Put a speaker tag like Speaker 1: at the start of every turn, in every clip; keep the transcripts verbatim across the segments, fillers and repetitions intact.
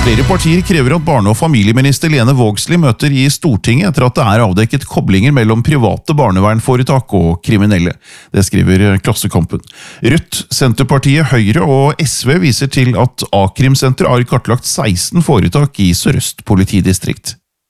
Speaker 1: Flere partier krever at barne- og familieminister Lene Vågslid møter i Stortinget etter at det er avdekket koblinger mellom private barnevernforetak og kriminelle. Det skriver Klassekampen. Rødt, Senterpartiet, Høyre og S V viser til at A-krimsenter har kartlagt seksten foretak i Sør-Øst politidistrikt.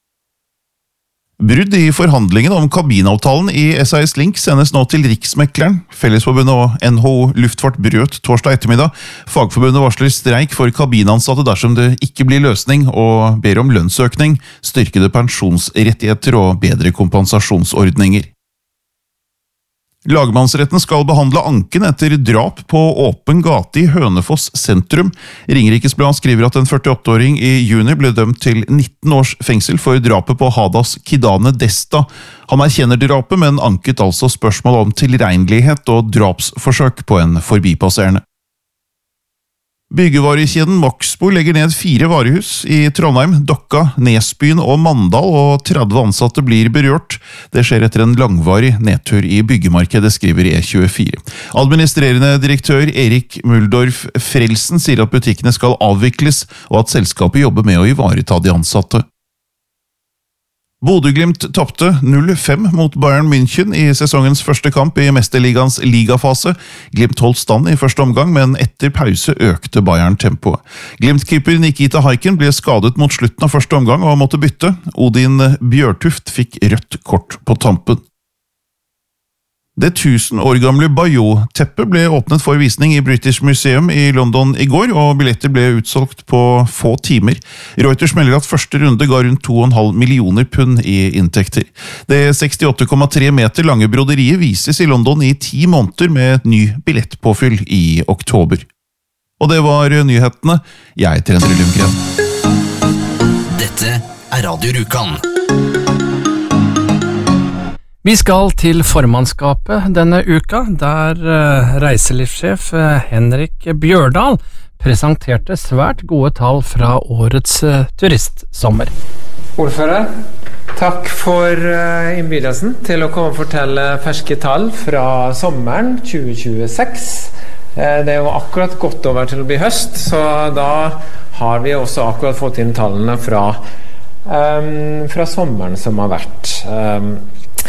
Speaker 1: Brudd i forhandlingene om kabinavtalen i S A S Link sendes nå til Riksmekleren. Fellesforbundet og N H O Luftfart brøt torsdag ettermiddag. Fagforbundet varsler streik for kabinansatte dersom det ikke blir løsning, og ber om lønnsøkning, styrkede pensjonsrettigheter og bedre kompensasjonsordninger. Lagmannsretten skal behandle anken etter drap på åpen gate i Hønefoss sentrum. Ringerikes Blad skriver at en førtiåtte-åring i juni ble dømt til nitten års fengsel for drapet på Hadas Kidane Desta. Han erkjenner drapet, men anket altså spørsmål om tilregnelighet og drapsforsøk på en forbipasserende. Byggevarekjeden Maxbo legger ned fire varehus i Trondheim, Dokka, Nesbyen og Mandal, og tretti ansatte blir berørt. Det skjer etter en langvarig nedtur i byggemarkedet, skriver E tjuefire. Administrerende direktør Erik Muldorf Frelsen sier at butikkene skal avvikles, og at selskapet jobber med å ivareta de ansatte. Bodø/Glimt tapte null fem mot Bayern München i sesongens første kamp i Mesterligans ligafase. Glimt holdt stand i første omgang, men etter pause økte Bayern tempoet. Glimt-keeper Nikita Haiken ble skadet mot slutten av første omgang og måtte bytte. Odin Bjørtuft fikk rødt kort på tampen. Det tusen år gamle Bayeux-teppet ble åpnet for visning i British Museum i London i går, og billetter ble utsolgt på få timer. Reuters melder at første runde ga rundt to komma fem millioner pund i inntekter. Det sekstiåtte komma tre meter lange broderiet vises i London i ti måneder med et ny billettpåfyll i oktober. Og det var nyhetene. Jeg heter Endre Lundgren.
Speaker 2: Dette er Radio Rjukan.
Speaker 3: Vi skal til formannskapet denne uka, der reiselivssjef Henrik Bjørdal presenterte svært gode tall fra årets turistsommer.
Speaker 4: Ordfører, takk for innbydelsen til å komme og fortelle ferske tall fra sommeren tjue tjueseks. Det er jo akkurat gått over til å bli høst, så da har vi også akkurat fått inn tallene fra, um, fra sommeren som har vært. Um,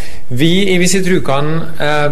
Speaker 4: Vi i Visit Rjukan eh,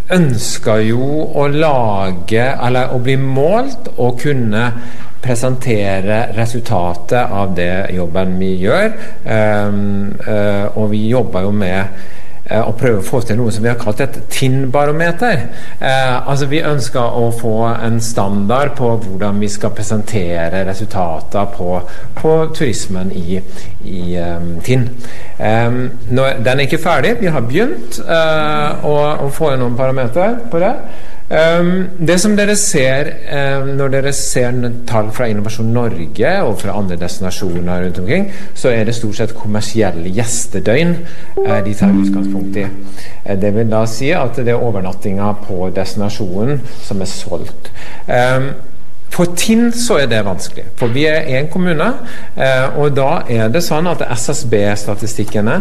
Speaker 4: ønsker jo å lage, eller å bli målt og kunne presentere resultatet av det jobben vi gjør, eh, eh, og vi jobber jo med eh, å prøve å få til noe som vi har kalt et T I N-barometer. Eh, altså vi ønsker å få en standard på hvordan vi skal presentere resultater på, på turismen i, i um, T I N. Um, nå, den er ikke ferdig, vi har begynt uh, å, å få noen parameter på det. Um, det som dere ser um, når dere ser tall fra Innovasjon Norge og fra andre destinasjoner rundt omkring, så er det stort sett kommersielle gjestedøgn uh, de tar utgangspunkt i. Uh, det vil da si at det er overnattinger på destinasjonen som er solgt. Um, For T I N så er det vanskelig, for vi er en kommune, eh, og da er det sånn at S S B-statistikkene,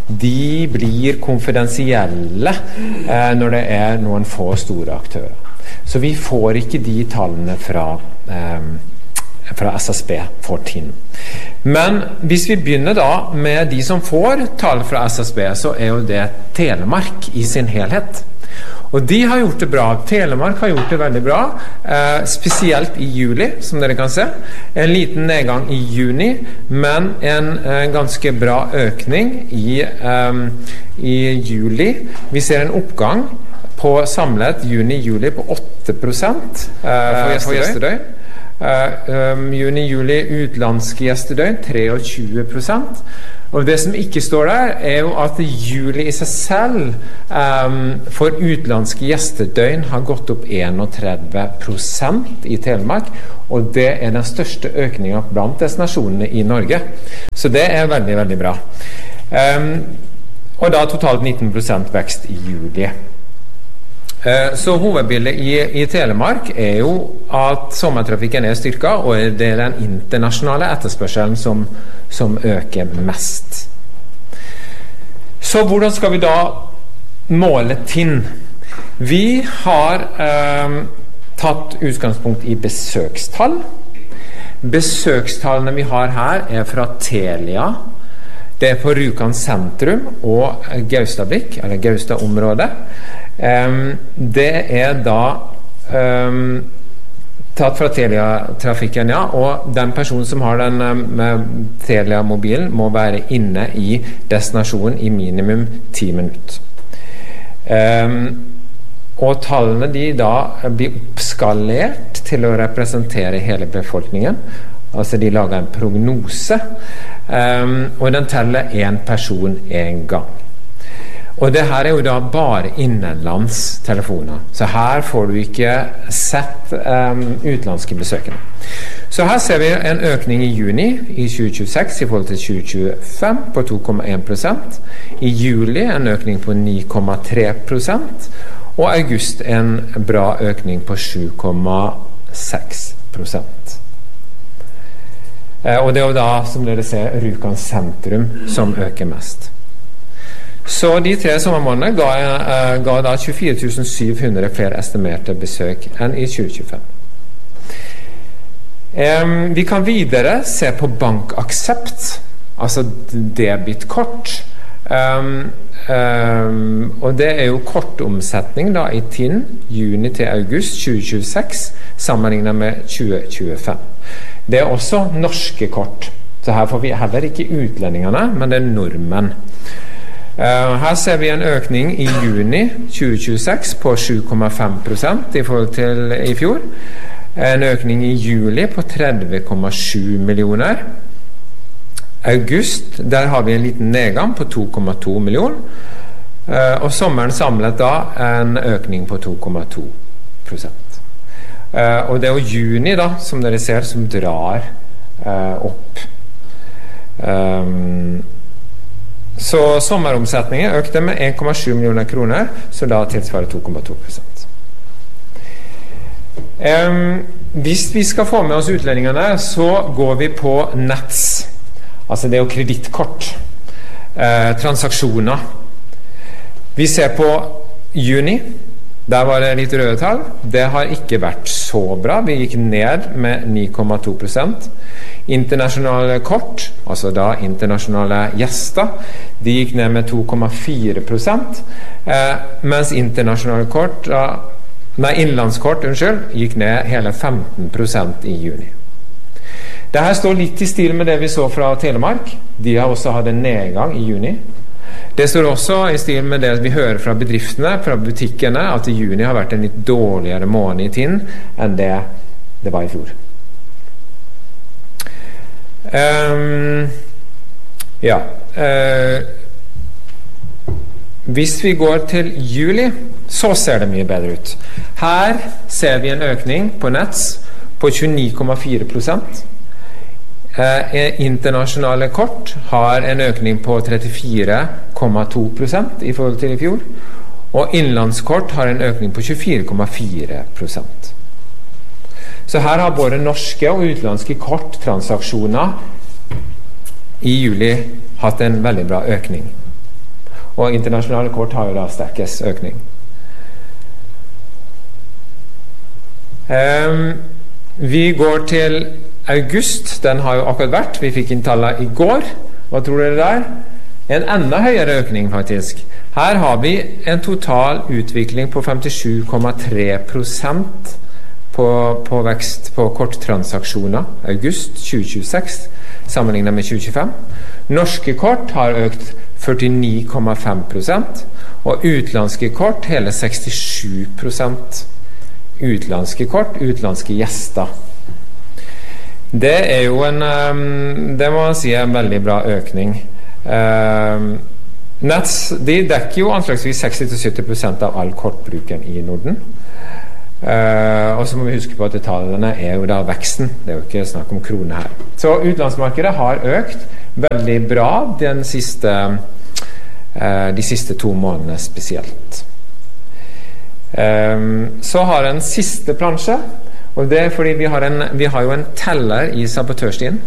Speaker 4: de blir konfidensielle eh, når det er noen få store aktører. Så vi får ikke de tallene fra, eh, fra S S B for T I N. Men hvis vi begynner da med de som får tall fra S S B, så er jo det Telemark i sin helhet. Og de har gjort det bra. Telemark har gjort det veldig bra, eh, spesielt i juli, som dere kan se. En liten nedgang i juni, men en eh, ganske bra økning i, eh, i juli. Vi ser en oppgang på samlet juni-juli på åtte prosent eh, for gjestedøgn. Uh, um, juni-juli utenlandske gjestedøgn tjuetre prosent. Og det som ikke står der er jo at juli i seg selv um, for utenlandske gjestedøgn har gått opp trettién prosent i Telemark, og det er den største økningen blant destinasjonene i Norge, så det er veldig, veldig bra. Um, og da totalt nitten prosent vekst i juli. Så hovedbildet i, i Telemark er jo at sommertrafikken er styrket, og det er den internasjonale etterspørselen som, som øker mest. Så hvordan skal vi da måle T I N? Vi har eh, tatt utgangspunkt i besøkstall. besøkstallene vi har her er fra Telia. Det er på Rjukan sentrum og Gaustablikk, eller Gaustad-området. Um, det er da um, tatt fra Telia-trafikken, ja, og den personen som har den um, Telia-mobilen må være inne i destinasjonen i minimum ti minutter. Um, og tallene de da blir oppskalert til å representere hele befolkningen. Altså de lager en prognose, um, og den teller en person en gang. Og det her er jo da bare innenlandstelefoner, så her får du ikke sett um, utenlandske besøkende. Så her ser vi en økning i juni i tjue tjueseks i forhold til tjue tjuefem på to komma en prosent, i juli en økning på ni komma tre prosent, og august en bra økning på sju komma seks prosent. Uh, og det er jo da, som dere ser, Rjukan sentrum som øker mest. Så de tre sommermånedene ga, uh, ga da tjuefire tusen syv hundre flere estimerte besøk enn i tjue tjuefem. Um, vi kan videre se på bankaksept, altså debitkort. Um, um, og det er jo kortomsetning da i T I N, juni til august tjue tjueseks, sammenlignet med tjue tjuefem. Det er også norske kort, så her får vi heller ikke utlendingene, men det er nordmenn. Uh, her ser vi en økning i juni tjue tjueseks på sju komma fem prosent i forhold til i fjor. En økning i juli på tretti komma sju millioner. August, der har vi en liten nedgang på to komma to millioner. Uh, og sommeren samlet da en økning på to komma to prosent. Uh, og det er jo juni da, som dere ser, som drar uh, opp. Um, Så sommeromsetningen økte med en komma sju millioner kroner, så da tilsvarer to komma to prosent. Um, hvis vi skal få med oss utlendingene, så går vi på Nets. Altså det er jo kredittkort. Uh, transaksjoner. Vi ser på juni. Der var det litt røde tall. Det har ikke vært så bra. Vi gikk ned med ni komma to prosent. Internasjonale kort, altså da internasjonale gjester, de gikk ned med to komma fire prosent, eh, mens internasjonale kort, eh, nei, innlandskort, unnskyld, gikk ned hele femten prosent i juni. Dette står litt i stil med det vi så fra Telemark. De har også hatt en nedgang i juni. Det står også i stil med det vi hører fra bedriftene, fra butikkene, at i juni har vært en litt dårligere måned i T I N enn det det var i fjor. Um, ja uh, hvis vi går til juli, så ser det mye bedre ut. Her ser vi en økning på Nets på tjueni komma fire prosent. uh, internasjonale kort har en økning på trettifire komma to prosent i forhold til i fjor, og innlandskort har en økning på tjuefire komma fire prosent. Så her har både norske og utenlandske korttransaksjoner i juli hatt en veldig bra økning. Og internasjonale kort har jo da sterkest økning. Um, vi går til august. Den har jo akkurat vært. Vi fikk inn tallet i går. Hva tror dere der? En enda høyere økning faktisk. Her har vi en total utvikling på femtisju komma tre prosent På, på vekst på korttransaksjoner august tjue tjueseks sammenlignet med tjue tjuefem. Norske kort har økt førtini komma fem prosent, og utenlandske kort hele sekstisju prosent. Utenlandske kort, utenlandske gjester. Det er jo en, det må man si er en veldig bra økning. Nets, de dekker jo anslagsvis seksti til sytti prosent av all kortbruken i Norden. Uh, og så må vi huske på at tallene er jo da veksten, det er jo ikke snakk om kroner her. Så utlandsmarkedet har økt veldig bra den siste, uh, de siste to månedene spesielt. Um, så har en siste plansje, og det er fordi vi har, en, vi har jo en teller i sabotørstien.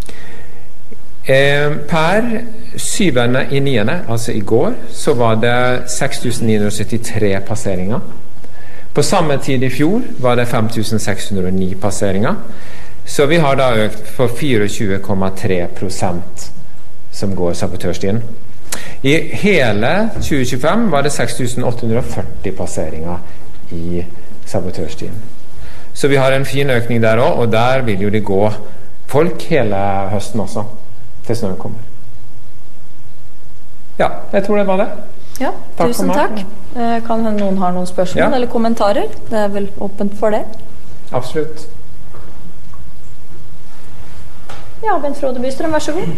Speaker 4: Um, per syvende i niende, altså i går, så var det seks tusen ni hundre syttitre passeringer. På samme tid i fjor var det fem tusen seks hundre ni passeringer. Så vi har da økt for tjuefire komma tre prosent som går sabotørstien. I hele tjue tjuefem var det seks tusen åtte hundre og førti passeringer i sabotørstien. Så vi har en fin økning der også, og der vil jo det gå folk hele høsten også, til snøen kommer. Ja, jeg tror det var det.
Speaker 5: Ja,
Speaker 4: takk
Speaker 5: tusen takk. Kan noen ha noen spørsmål ja. eller kommentarer? Det er vel åpent for det.
Speaker 4: Absolutt.
Speaker 5: Ja, Bent Frode Bystrøm, vær så god.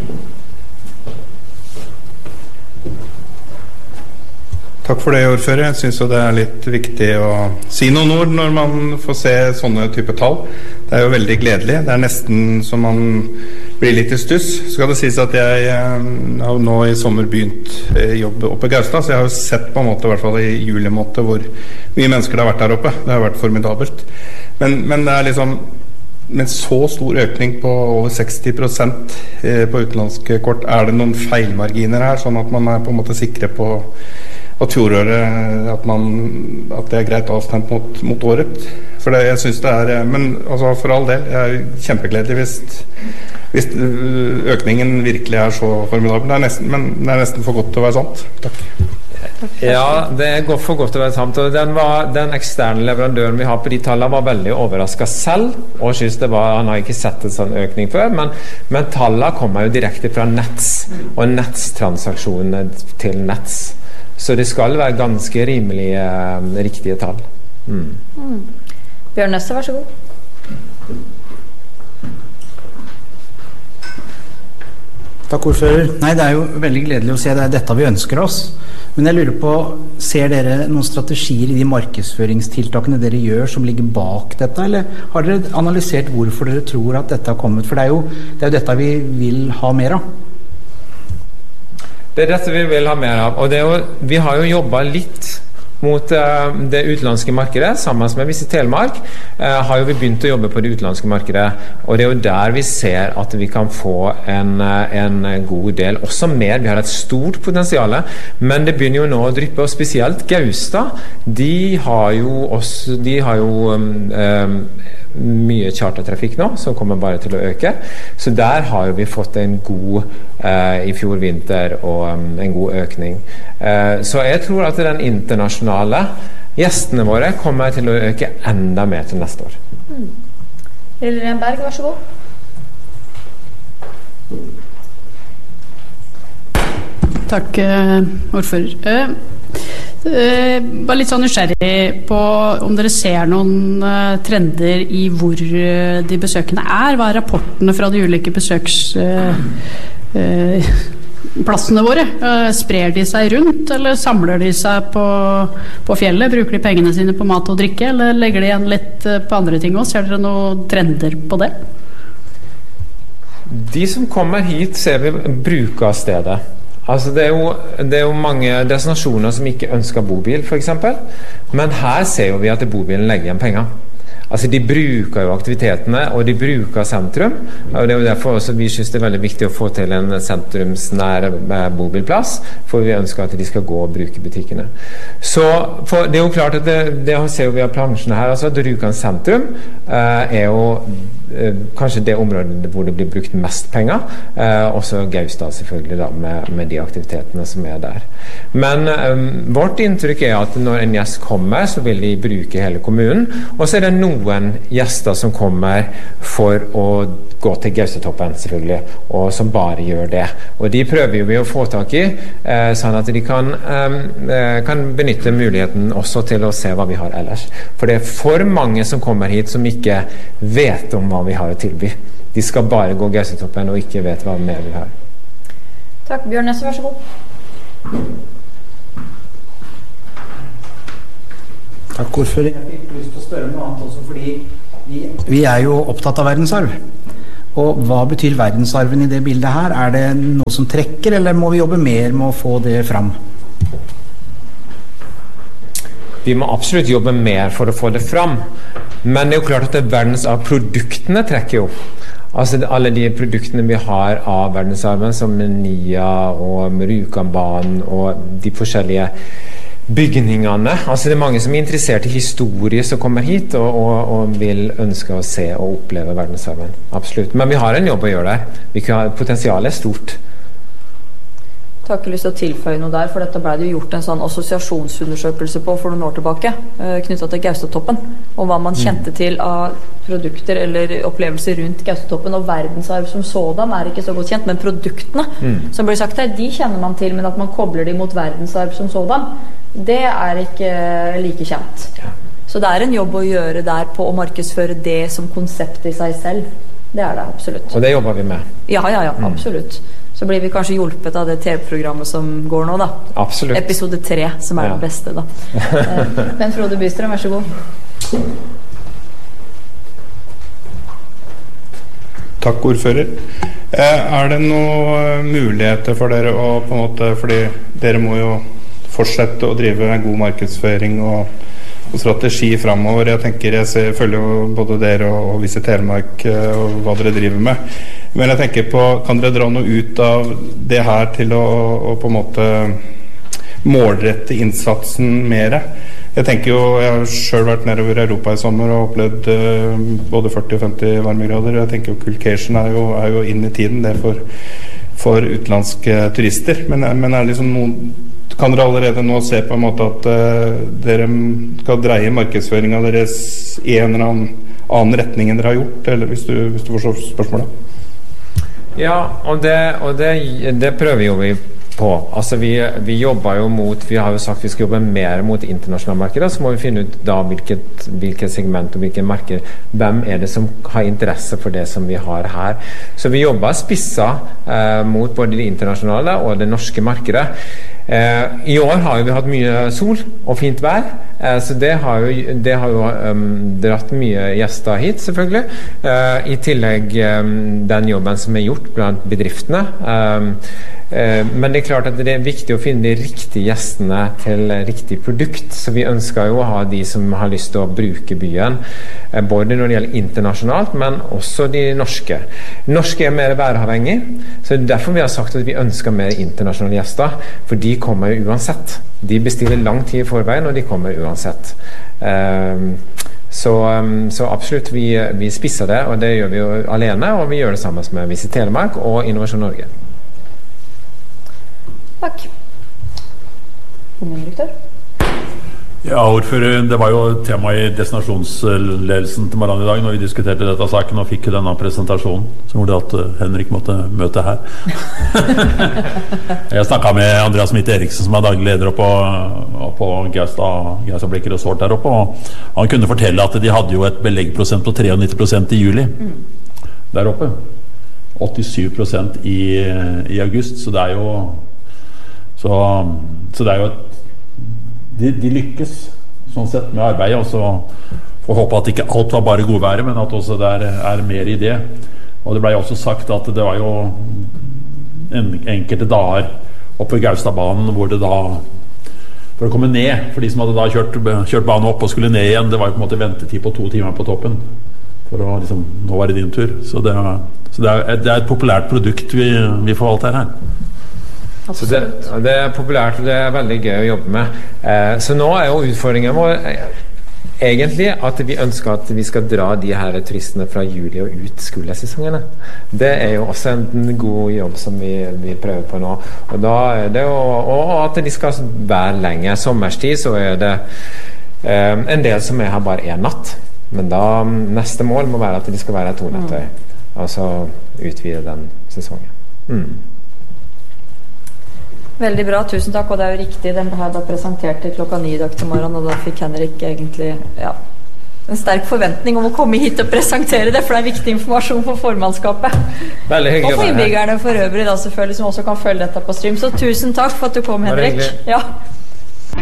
Speaker 6: Takk for det, ordfører. Jeg synes jo det er litt viktig å si noen ord når man får se sånne type tall. Det er jo veldig gledelig. Det er nesten som man blir litt i stuss. Så skal det sies at jeg har nå i sommer begynt jobb oppe i Gaustad, så jeg har jo sett på en måte, i hvert fall i julemåte, hvor mye mennesker det har vært der oppe. Det har vært formidabelt. Men, men det er liksom med så stor økning på over seksti prosent på utenlandske kort, er det noen feilmarginer her, sånn at man er på en måte sikre på at fjoråret, at, man, at det er greit avstemt mot, mot året. For det, jeg synes det er, men altså for all del, jeg er kjempegledelig hvis, hvis økningen virkelig er så formidabel. Det er nesten, men det er nesten for godt til å være sant. Takk.
Speaker 4: Ja, det går for godt til å være sant. Og den, var, den eksterne leverandøren vi har på de tallene var veldig overrasket selv, og synes det var, han har ikke sett en sånn økning før, men, men tallene kommer jo direkte fra Nets, og Nets-transaksjonene til Nets. Så det skal være ganske rimelige, riktige tall. Mm.
Speaker 5: Mm. Bjørn Nesse, vær så god.
Speaker 7: Takk, ordfører. Nei, det er jo veldig gledelig å se det er dette vi ønsker oss. Men jeg lurer på, ser dere noen strategier i de markedsføringstiltakene dere gjør som ligger bak dette, eller har dere analysert hvorfor dere tror at dette har kommet? For det er jo, det er jo dette vi vil ha mer av.
Speaker 4: Det er dette vi vil ha mer av, og det er jo, vi har jo jobbet litt mot uh, det utenlandske markedet, sammen med Visit Telemark, uh, har jo vi begynt å jobbe på det utenlandske markedet, og det er jo der vi ser at vi kan få en, uh, en god del, også mer, vi har et stort potensial, men det begynner jo nå å dryppe, og spesielt Gaustad, de har jo også, de har jo um, um, mye chartertrafikk nå, som kommer bare til å øke, så der har vi fått en god uh, i fjor vinter og um, en god økning. Uh, så jeg tror at den internasjonale gjestene våre kommer til å øke enda mer til neste år.
Speaker 5: Mm. Lillian Berg, vær så god.
Speaker 8: Takk, ordfører. Uh, Uh, bare litt sånn nysgjerrig på om dere ser noen uh, trender i hvor uh, de besøkende er. Hva er rapportene fra de ulike besøksplassene uh, uh, våre? Uh, sprer de seg rundt, eller samler de seg på, på fjellet? Bruker de pengene sine på mat og drikke, eller legger de igjen litt uh, på andre ting også? Ser dere noen trender på det?
Speaker 4: De som kommer hit ser vi bruk av stedet. Altså det er, jo, det er jo mange destinasjoner som ikke ønsker bobil, for eksempel. Men her ser jo vi at bobilen legger igjen penger. Altså de bruker jo aktivitetene, og de bruker sentrum. Og det er jo derfor også vi synes det er veldig viktig å få til en sentrumsnær bobilplass, for vi ønsker at de skal gå og bruke butikkene. Så for, det er jo klart at det, det ser jo vi av plansjene her, altså at Rjukan sentrum eh, er jo eh, kanskje det området hvor det blir brukt mest penger, eh, også Gaustad selvfølgelig da, med, med de aktivitetene som er der. Men eh, vårt inntrykk er at når en gjest kommer, så vil de bruke hele kommunen, og så er det noen gjester som kommer for å gå til Gaustatoppen selvfølgelig, og som bare gjør det. Og de prøver vi å få tak i, eh, sånn at de kan, eh, kan benytte muligheten også til å se hva vi har ellers. For det er for mange som kommer hit som ikke vet om hva vi har å tilby. De skal bare gå Gaustatoppen og ikke vet hva mer vi har.
Speaker 5: Takk, Bjørn Nesse, vær så god.
Speaker 7: Takk, ordfører. Jeg fikk lyst til å spørre noe annet også, fordi vi, vi er jo opptatt av verdensarv. Og hva betyr verdensarven i det bildet her? Er det noe som trekker, eller må vi jobbe mer med å få det fram?
Speaker 4: Vi må absolutt jobbe mer for å få det fram. Men det er jo klart at det verdensarvproduktene trekker jo. Altså alle de produktene vi har av verdensarven, som Nia og Rjukanbanen og de forskjellige bygningene. Altså det er mange som er interessert i historie som kommer hit og, og, og vil ønske å se og oppleve verdensarven. Absolutt. Men vi har en jobb å gjøre der. Vi kan, potensialet er stort.
Speaker 5: Jeg har ikke lyst til å tilføye noe der, for dette ble det jo gjort en sånn assosiasjonsundersøkelse på for noen år tilbake, knyttet til Gaustatoppen, og hva man kjente til av produkter eller opplevelser rundt Gaustatoppen, og verdensarv som sådan er ikke så godt kjent, men produktene mm. som blir sagt her, de kjenner man til, men at man kobler de mot verdensarv som sådan, det er ikke like kjent. Ja. Så det er en jobb å gjøre der på å markedsføre det som konsept i seg selv. Det er det absolutt.
Speaker 4: Og det jobber vi med.
Speaker 5: Ja, ja, ja, absolutt. Mm. Så blir vi kanskje hjulpet av det T V-programmet som går nå, da.
Speaker 4: Absolutt.
Speaker 5: Episode tre, som er ja. det beste, da. Men Frode Bystrøm, vær så god.
Speaker 6: Takk, ordfører. Er det noen muligheter for dere å på en måte, fordi dere må jo fortsette å drive en god markedsføring og, og strategi fremover. Jeg tenker, jeg ser, følger jo både dere og, og Visit Telemark og hva dere driver med. Men jeg tenker på, kan dere dra noe ut av det her til å, å på en måte målrette innsatsen mer? Jeg tenker jo, jeg har selv vært nedover Europa i sommer og opplevd uh, både førti og femti varmegrader. Jeg tenker jo Coolcation er jo, er jo inn i tiden, det for, for utenlandske turister. Men, men er det liksom noen, kan dere allerede nå se på en måte at uh, dere skal dreie markedsføringen deres i en eller annen, annen retning enn dere har gjort, eller hvis du, hvis du forstår spørsmålet?
Speaker 4: Ja, og det, og det, det prøver jo vi på. Altså vi, vi jobber jo mot, vi har jo sagt vi skal jobbe mer mot internasjonale markeder, så må vi finne ut da hvilket, hvilket segment og hvilket marked, hvem er det som har interesse for det som vi har her. Så vi jobber spissa eh, mot både det internasjonale og det norske markedet. Eh, I år har vi hatt mye sol og fint vær, eh, så det har jo, det har jo um, dratt mye gjester hit, selvfølgelig. Eh, I tillegg um, den jobben som er gjort blant bedriftene. Um, eh, men det er klart at det er viktig å finne de riktige gjestene til riktig produkt, så vi ønsker jo å ha de som har lyst til å bruke byen, eh, både når det gjelder internasjonalt, men også de norske. Norske er mer væravhengig, så det er derfor vi har sagt at vi ønsker mer internasjonale gjester, for de kommer jo uansett. De bestiller lang tid i forveien, og de kommer uansett. Um, så, um, så absolutt, vi, vi spisser det, og det gjør vi jo alene, og vi gjør det sammen med Visit Telemark og Innovasjon Norge.
Speaker 5: Takk. Kommunedirektør.
Speaker 9: Ja, ordfører, det var jo tema i destinasjonsledelsen til morgenen i dag når vi diskuterte dette saken og fikk denne presentasjonen som gjorde at Henrik måtte møte her. Jeg snakket med Andreas Midt Eriksen som er daglig leder på, på Gaustad Blikker Resort der oppe, og han kunne fortelle at de hadde jo et beleggprosent på nittiotre prosent i juli der oppe. åttisyv prosent i, i august, så det er jo så, så det er jo et De, de lykkes sånn sett med arbeidet, og så får håpe at ikke alt var bare godværet, men at også det er, er mer i det. Og det ble også sagt at det var jo en, enkelte dager oppe ved Gaustadbanen hvor det da, for å komme ned, for de som hadde da kjørt, kjørt banen opp og skulle ned igjen, det var jo på en måte ventetid på to timer på toppen, for å liksom, nå var det din tur. Så det er, så det er, det er et populært produkt vi, vi forvalter her.
Speaker 4: Så det, det er populært, og det er veldig gøy å jobbe med. Eh, så nå er jo utfordringen vår eh, egentlig at vi ønsker at vi skal dra de her turistene fra juli og ut skolesesongene. Det er jo også en god jobb som vi, vi prøver på nå. Og, da er det jo, og at de skal være lenge. Sommerstid så er det eh, en del som er her bare en natt. Men da neste mål må være at de skal være to netter. Altså utvide den sesongen. Mm.
Speaker 5: Veldig bra, tusen takk, og det er jo riktig, den har jeg da presentert til klokka ni i dag til morgen, og da fikk Henrik egentlig, ja, en sterk forventning om å komme hit og presentere det, for det er viktig informasjon for formannskapet.
Speaker 4: Veldig hyggelig.
Speaker 5: Og for innbyggerne for øvrig da selvfølgelig, som også kan følge dette på stream, så tusen takk for at du kom, Henrik. Ja.